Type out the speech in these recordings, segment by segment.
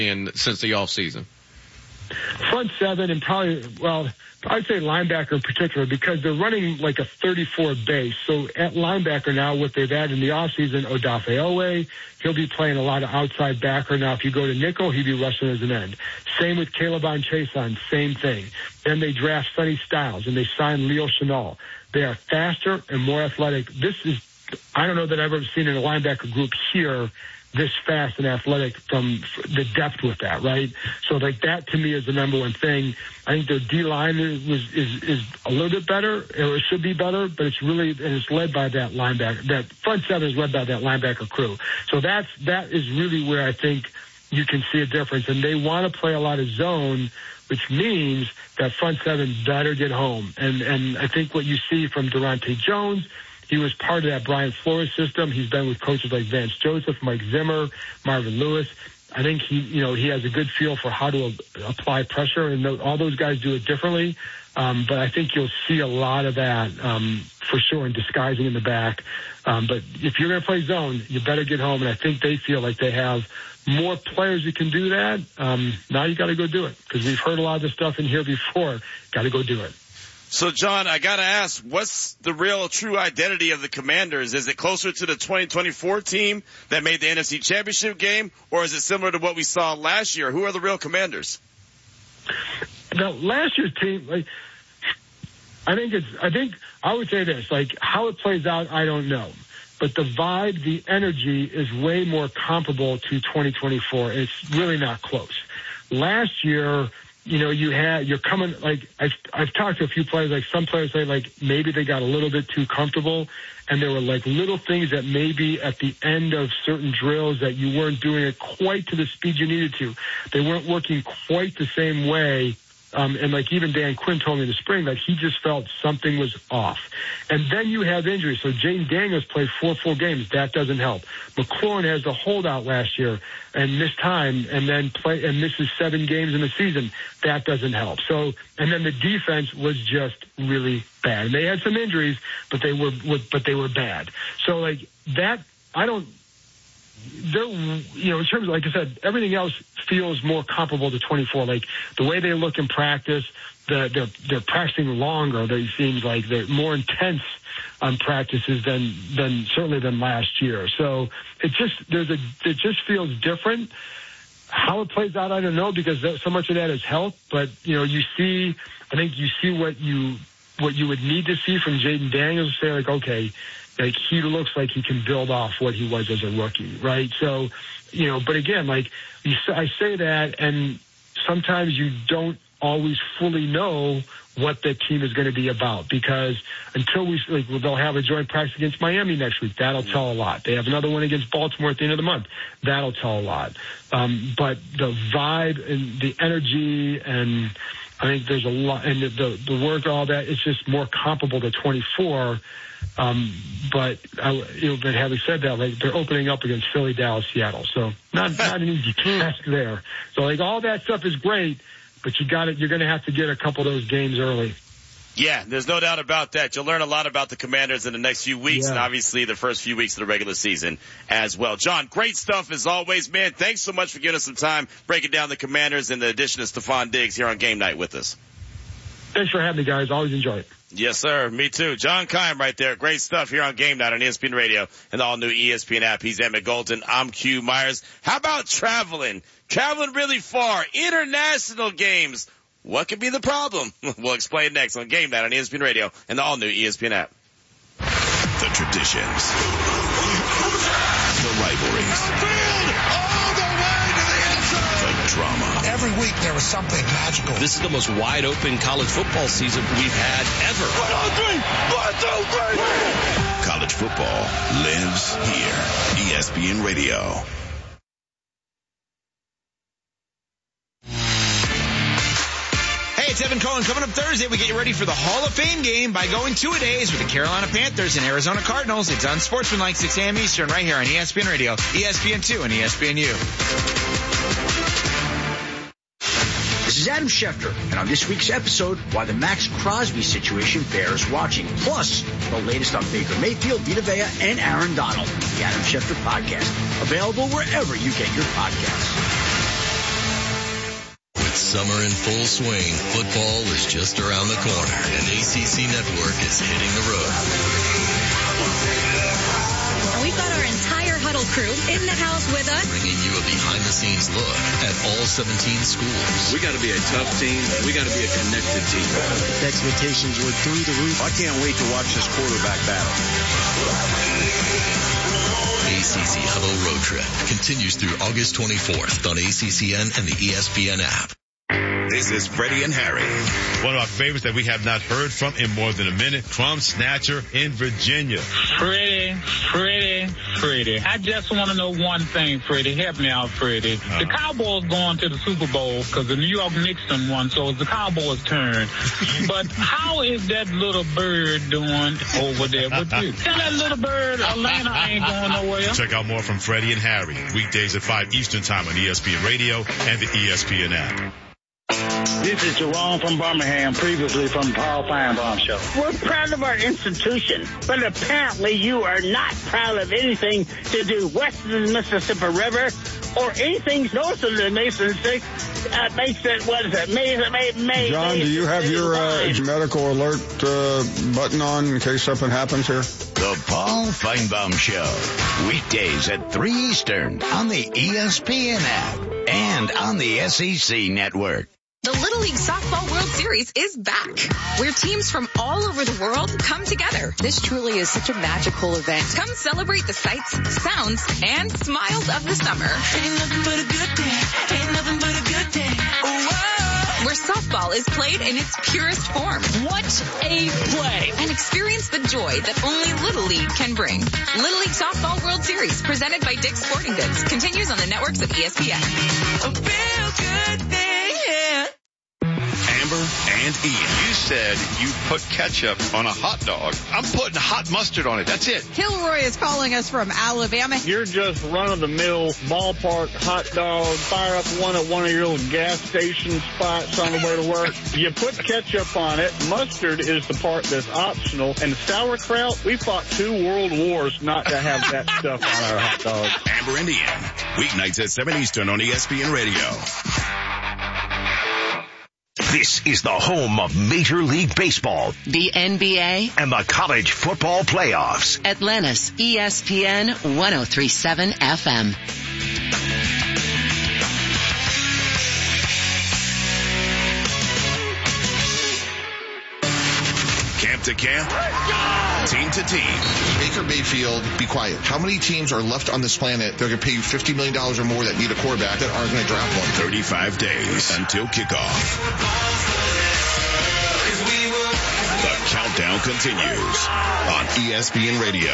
since the offseason? Front seven and probably, well, I'd say linebacker in particular, because they're running like a 34 base. So at linebacker now, what they've added in the offseason, Odafe Owe, he'll be playing a lot of outside backer. Now, if you go to nickel, he'd be rushing as an end. Same with Calebon Chason, same thing. Then they draft Sonny Styles, and they sign Leo Chenal. They are faster and more athletic. This is, I don't know that I've ever seen in a linebacker group here this fast and athletic from the depth with that, right? So like that to me is the number one thing. I think their D-line is a little bit better, or it should be better, but it's really, and it's led by that linebacker. That front seven is led by that linebacker crew. So that is really where I think you can see a difference. And they want to play a lot of zone, which means that front seven better get home. And I think what you see from Durante Jones, he was part of that Brian Flores system. He's been with coaches like Vance Joseph, Mike Zimmer, Marvin Lewis. I think he has a good feel for how to apply pressure, and all those guys do it differently. But I think you'll see a lot of that for sure in disguising in the back. But if you're going to play zone, you better get home. And I think they feel like they have more players who can do that. Now you got to go do it, because we've heard a lot of this stuff in here before. Got to go do it. So, John, I got to ask, what's the real true identity of the Commanders? Is it closer to the 2024 team that made the NFC Championship game, or is it similar to what we saw last year? Who are the real Commanders? Now, last year's team, I think I would say this, how it plays out, I don't know. But the vibe, the energy is way more comparable to 2024. It's really not close. Last year, you're coming, I've talked to a few players, some players say, maybe they got a little bit too comfortable, and there were, little things that maybe at the end of certain drills that you weren't doing it quite to the speed you needed to. They weren't working quite the same way. And even Dan Quinn told me in the spring, he just felt something was off. And then you have injuries. So Jaden Daniels played 4 full games. That doesn't help. McLaurin has a holdout last year and missed time and then misses 7 games in the season. That doesn't help. So, and then the defense was just really bad. And they had some injuries, but they were bad. So that, they're, in terms of, like I said, everything else feels more comparable to 24. The way they look in practice, they're practicing longer. It seems like they're more intense on practices than certainly than last year. So it just feels different. How it plays out, I don't know, because so much of that is health. But I think you see what you would need to see from Jaden Daniels to say, okay, he looks like he can build off what he was as a rookie, right? So, but again, I say that, and sometimes you don't always fully know what the team is going to be about, because until they'll have a joint practice against Miami next week. That'll tell a lot. They have another one against Baltimore at the end of the month. That'll tell a lot. But the vibe and the energy, and I think there's a lot, and the work, all that, it's just more comparable to 24. But having said that, they're opening up against Philly, Dallas, Seattle, so not an easy task there. So all that stuff is great, but you're going to have to get a couple of those games early. Yeah, there's no doubt about that. You'll learn a lot about the Commanders in the next few weeks, and obviously the first few weeks of the regular season as well. John, great stuff as always, man. Thanks so much for giving us some time breaking down the Commanders and the addition of Stephon Diggs here on Game Night with us. Thanks for having me, guys. Always enjoy it. Yes, sir. Me too. John Keim right there. Great stuff here on Game Night on ESPN Radio and the all-new ESPN app. He's Emmett Golden. I'm Q Myers. How about traveling? Traveling really far. International games. What could be the problem? We'll explain next on Game Night on ESPN Radio and the all-new ESPN app. The traditions. The rivalries. All the way to the end zone. The drama. Every week there was something magical. This is the most wide open college football season we've had ever. 1, 2, 3. College football lives here. ESPN Radio. Hey, it's Evan Cohen. Coming up Thursday, we get you ready for the Hall of Fame game by going 2-a-days with the Carolina Panthers and Arizona Cardinals. It's on Sportsmanlike, 6 a.m. Eastern, right here on ESPN Radio, ESPN2, and ESPNU. This is Adam Schefter, and on this week's episode, why the Max Crosby situation bears watching. Plus, the latest on Baker Mayfield, Vita Vea, and Aaron Donald. The Adam Schefter Podcast, available wherever you get your podcasts. summer in full swing, football is just around the corner, and ACC Network is hitting the road. We've got our entire Huddle crew in the house with us, bringing you a behind-the-scenes look at all 17 schools. We got to be a tough team. We got to be a connected team. Expectations were through the roof. I can't wait to watch this quarterback battle. ACC Huddle Road Trip continues through August 24th on ACCN and the ESPN app. This is Freddie and Harry. One of our favorites that we have not heard from in more than a minute, Crumb Snatcher in Virginia. Freddie. I just want to know one thing, Freddie. Help me out, Freddie. The Cowboys going to the Super Bowl because the New York Knicks done won, so it's the Cowboys' turn. But how is that little bird doing over there with you? Tell that little bird Atlanta ain't going nowhere. Check out more from Freddie and Harry, weekdays at 5 Eastern Time on ESPN Radio and the ESPN app. This is Jerome from Birmingham, previously from the Paul Feinbaum Show. We're proud of our institution, but apparently you are not proud of anything to do west of the Mississippi River or anything north of the Mason Six. John, do you have your medical alert button on in case something happens here? The Paul Feinbaum Show, weekdays at 3 Eastern on the ESPN app and on the SEC Network. The Little League Softball World Series is back, where teams from all over the world come together. This truly is such a magical event. Come celebrate the sights, sounds, and smiles of the summer. Ain't nothing but a good day. Ain't nothing but a good day. Whoa. Where softball is played in its purest form. What a play! And experience the joy that only Little League can bring. Little League Softball World Series, presented by Dick's Sporting Goods, continues on the networks of ESPN. A real good thing, yeah. Amber and Ian. You said you put ketchup on a hot dog. I'm putting hot mustard on it. That's it. Kilroy is calling us from Alabama. You're just run-of-the-mill ballpark hot dog. Fire up one at one of your little gas station spots on the way to work. You put ketchup on it. Mustard is the part that's optional. And sauerkraut, we fought 2 world wars not to have that stuff on our hot dogs. Amber and Ian, weeknights at 7 Eastern on ESPN Radio. This is the home of Major League Baseball, the NBA, and the college football playoffs. Atlanta's ESPN 103.7 FM. Camp to camp, team to team. Baker Mayfield, be quiet. How many teams are left on this planet that are going to pay you $50 million or more that need a quarterback that aren't going to draft one? 35 days until kickoff. The countdown continues on ESPN Radio.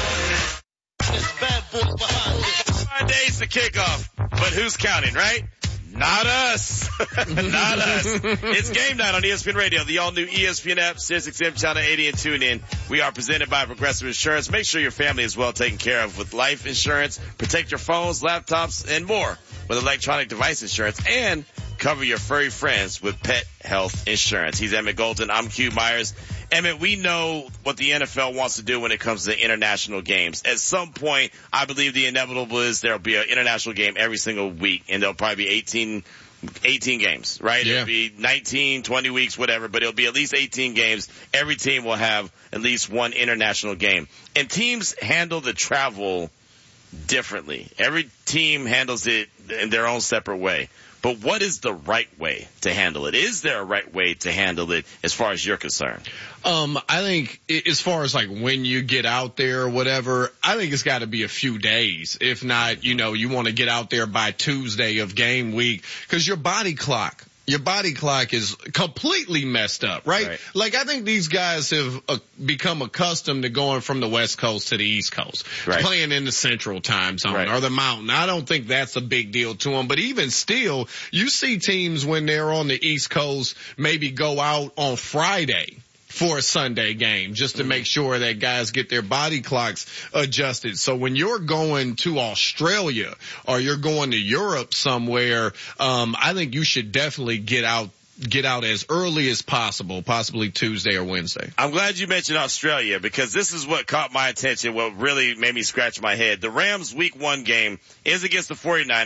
5 days to kickoff, but who's counting, right? Not us. Not us. It's game night on ESPN Radio, the all-new ESPN app, SiriusXM Channel 80 and tune in. We are presented by Progressive Insurance. Make sure your family is well taken care of with life insurance. Protect your phones, laptops, and more with electronic device insurance. And cover your furry friends with pet health insurance. He's Emmett Golden. I'm Q Myers. Emmett, we know what the NFL wants to do when it comes to international games. At some point, I believe the inevitable is there'll be an international game every single week, and there'll probably be 18 games, right? Yeah. It'll be 19, 20 weeks, whatever, but it'll be at least 18 games. Every team will have at least one international game. And teams handle the travel differently. Every team handles it in their own separate way. But what is the right way to handle it? Is there a right way to handle it as far as you're concerned? I think as far as like when you get out there or whatever, I think it's got to be a few days. If not, you want to get out there by Tuesday of game week because your body clock is completely messed up, right? Like I think these guys have become accustomed to going from the West Coast to the East Coast, playing in the Central Time Zone or the Mountain. I don't think that's a big deal to them, but even still, you see teams when they're on the East Coast maybe go out on Friday for a Sunday game just to make sure that guys get their body clocks adjusted. So when you're going to Australia or you're going to Europe somewhere, I think you should definitely get out as early as possible, possibly Tuesday or Wednesday. I'm glad you mentioned Australia because this is what caught my attention, what really made me scratch my head. The Rams Week 1 game is against the 49ers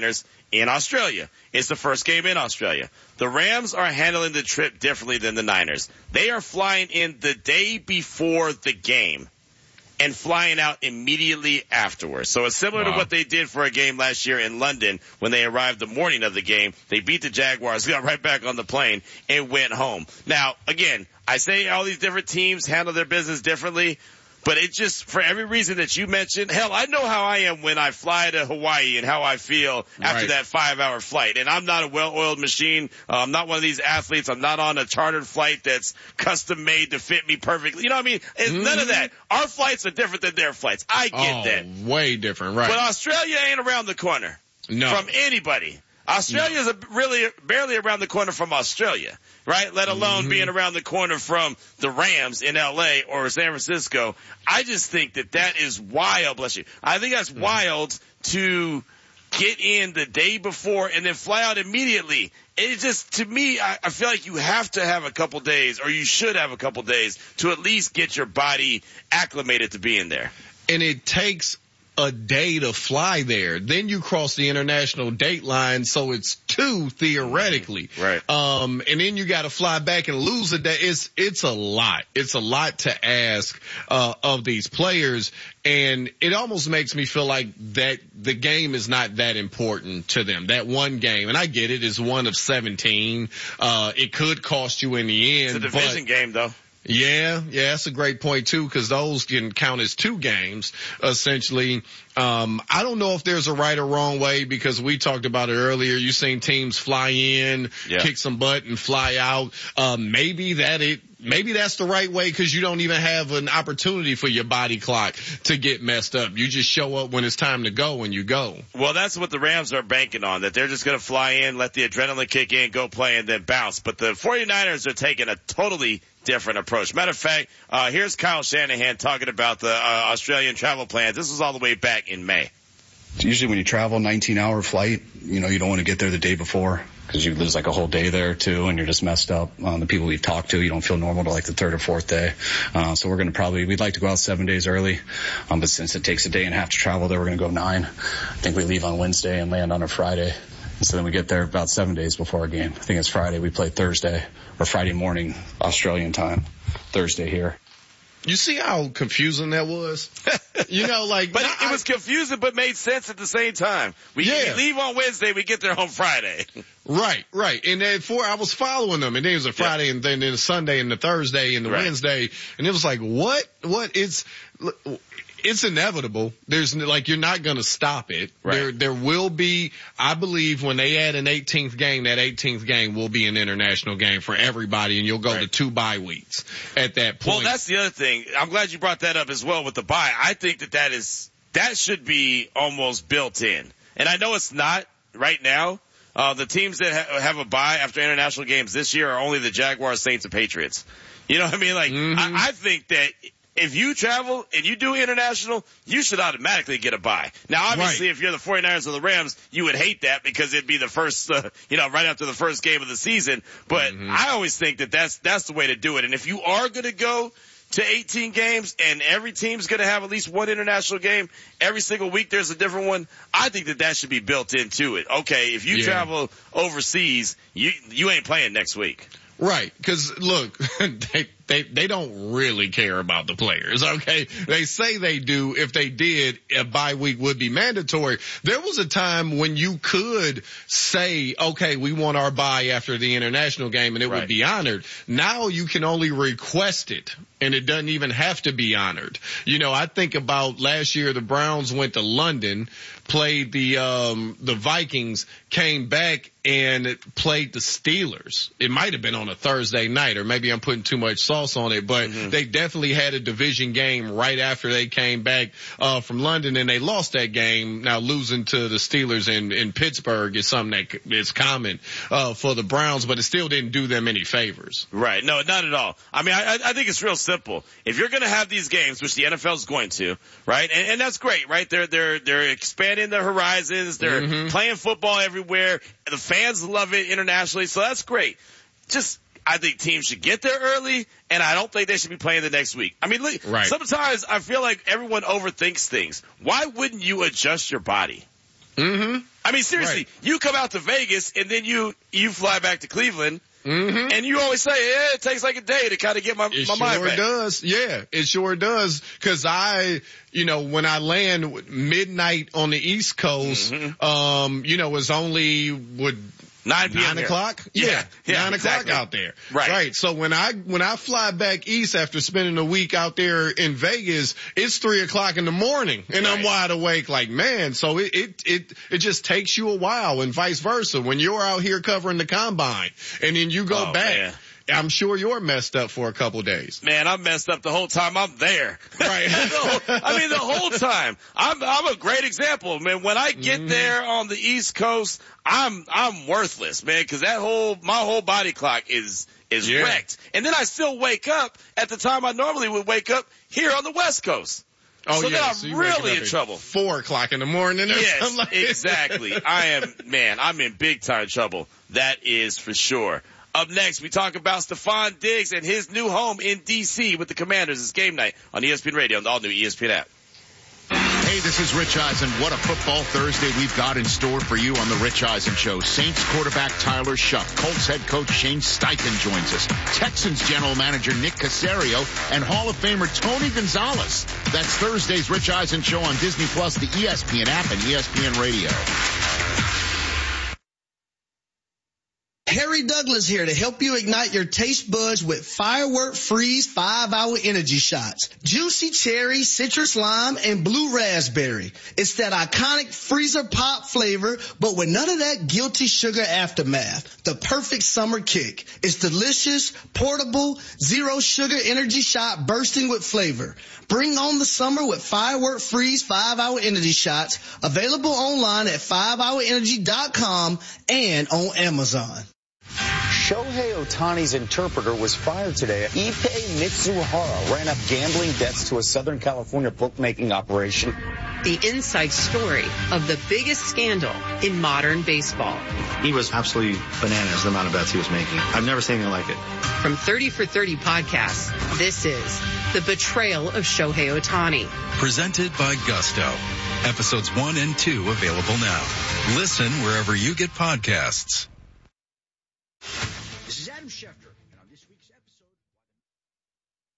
in Australia. It's the first game in Australia. The Rams are handling the trip differently than the Niners. They are flying in the day before the game and flying out immediately afterwards. So it's similar to what they did for a game last year in London when they arrived the morning of the game. They beat the Jaguars, got right back on the plane, and went home. Now, again, I say all these different teams handle their business differently, but it just, for every reason that you mentioned, hell, I know how I am when I fly to Hawaii and how I feel after that 5-hour flight. And I'm not a well-oiled machine. I'm not one of these athletes. I'm not on a chartered flight that's custom made to fit me perfectly. You know what I mean? It's none of that. Our flights are different than their flights. I get that. Way different, right. But Australia ain't around the corner from anybody. Australia is really barely around the corner from Australia, right? Let alone being around the corner from the Rams in L.A. or San Francisco. I just think that is wild, bless you. I think that's wild to get in the day before and then fly out immediately. It just, to me, I feel like you have to have a couple days, or you should have a couple days, to at least get your body acclimated to being there. And it takes a day to fly there. Then you cross the international date line, so it's 2 theoretically. Right. And then you got to fly back and lose a day. It's a lot. It's a lot to ask of these players, and it almost makes me feel like that the game is not that important to them. That one game, and I get it, is one of 17. It could cost you in the end. It's a division game, though. Yeah, that's a great point too, because those can count as 2 games, essentially. I don't know if there's a right or wrong way, because we talked about it earlier. You've seen teams fly in, kick some butt, and fly out. Maybe that's the right way, because you don't even have an opportunity for your body clock to get messed up. You just show up when it's time to go, and you go. Well, that's what the Rams are banking on, that they're just going to fly in, let the adrenaline kick in, go play, and then bounce. But the 49ers are taking a totally different approach. Matter of fact, here's Kyle Shanahan talking about the Australian travel plans. This was all the way back in May. Usually when you travel 19-hour flight, you don't want to get there the day before, because you lose like a whole day there too, and you're just messed up. The people we've talked to, you don't feel normal to like the 3rd or 4th day. So we'd like to go out 7 days early. But since it takes a day and a half to travel there, we're going to go 9. I think we leave on Wednesday and land on a Friday. And so then we get there about 7 days before our game. I think it's Friday. We play Thursday, or Friday morning, Australian time, Thursday here. You see how confusing that was? But it was confusing, but made sense at the same time. We leave on Wednesday, we get there on Friday. Right. And then I was following them, and then it was a Friday, and then a Sunday, and the Thursday, and the Wednesday, and it was like, what? It's inevitable. You're not going to stop it. Right. There will be, I believe, when they add an 18th game, that 18th game will be an international game for everybody, and you'll go to 2 bye weeks at that point. Well, that's the other thing. I'm glad you brought that up as well with the bye. I think that should be almost built in. And I know it's not right now. The teams that have a bye after international games this year are only the Jaguars, Saints, and Patriots. You know what I mean? I think that if you travel and you do international, you should automatically get a bye. Now, obviously, if you're the 49ers or the Rams, you would hate that, because it'd be the first, right after the first game of the season. But I always think that that's the way to do it. And if you are going to go to 18 games and every team's going to have at least one international game, every single week there's a different one, I think that should be built into it. Okay, if you travel overseas, you ain't playing next week. Right, because look, they don't really care about the players, okay? They say they do. If they did, a bye week would be mandatory. There was a time when you could say, okay, we want our bye after the international game, and it would be honored. Now you can only request it, and it doesn't even have to be honored. I think about last year, the Browns went to London, played the Vikings, came back and played the Steelers. It might have been on a Thursday night, or maybe I'm putting too much sauce on it, but they definitely had a division game right after they came back from London, and they lost that game. Now losing to the Steelers in Pittsburgh is something that is common for the Browns, but it still didn't do them any favors. Right. No, not at all. I mean, I think it's real simple. If you're going to have these games, which the NFL is going to, right? And that's great, right? They're expanding their horizons. They're playing football everywhere. The fans love it internationally, so that's great. I think teams should get there early, and I don't think they should be playing the next week. I mean, sometimes I feel like everyone overthinks things. Why wouldn't you adjust your body? Mm-hmm. I mean, seriously, you come out to Vegas and then you fly back to Cleveland. Mm-hmm. And you always say, it takes like a day to kind of get my mind back. It sure does. Yeah, it sure does. Cause when I land midnight on the East Coast, it's only 9 p.m. 9 o'clock? Yeah, 9 o'clock out there. Right. So when I fly back east after spending a week out there in Vegas, it's 3 o'clock in the morning and I'm wide awake like, man. So it just takes you a while and vice versa. When you're out here covering the combine and then you go back. Man. I'm sure you're messed up for a couple days. Man, I'm messed up the whole time I'm there. Right. The whole time. I'm a great example, man. When I get there on the East Coast, I'm worthless, man, because my whole body clock is wrecked. And then I still wake up at the time I normally would wake up here on the West Coast. Oh, so then I'm really in trouble. 4 o'clock in the morning. Yes, like exactly. I'm in big time trouble. That is for sure. Up next, we talk about Stephon Diggs and his new home in D.C. with the Commanders. It's game night on ESPN Radio and the all-new ESPN app. Hey, this is Rich Eisen. What a football Thursday we've got in store for you on the Rich Eisen Show. Saints quarterback Tyler Shuck, Colts head coach Shane Steichen joins us, Texans general manager Nick Caserio, and Hall of Famer Tony Gonzalez. That's Thursday's Rich Eisen Show on Disney Plus, the ESPN app, and ESPN Radio. Harry Douglas here to help you ignite your taste buds with Firework Freeze 5-Hour Energy Shots. Juicy cherry, citrus lime, and blue raspberry. It's that iconic freezer pop flavor, but with none of that guilty sugar aftermath. The perfect summer kick. It's delicious, portable, zero sugar energy shot bursting with flavor. Bring on the summer with Firework Freeze 5-Hour Energy Shots. Available online at 5hourenergy.com and on Amazon. Shohei Ohtani's interpreter was fired today. Ippei Mitsuhara ran up gambling debts to a Southern California bookmaking operation. The inside story of the biggest scandal in modern baseball. He was absolutely bananas, the amount of bets he was making. I've never seen anything like it. From 30 for 30 podcasts, this is The Betrayal of Shohei Ohtani. Presented by Gusto. Episodes 1 and 2 available now. Listen wherever you get podcasts.